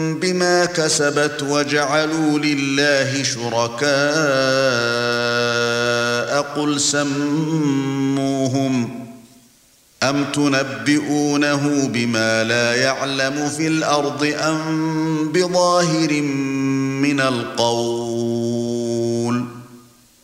بما كسبت وجعلوا لله شركاء قل سموهم أم تنبئونه بما لا يعلم في الأرض أم بظاهر من القول